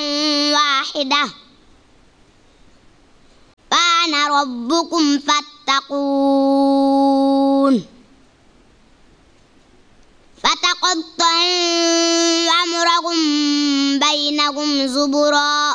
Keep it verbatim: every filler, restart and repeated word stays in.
واحدة وأنا ربكم فاتقون فتقطعوا أمرهم بينهم زبرا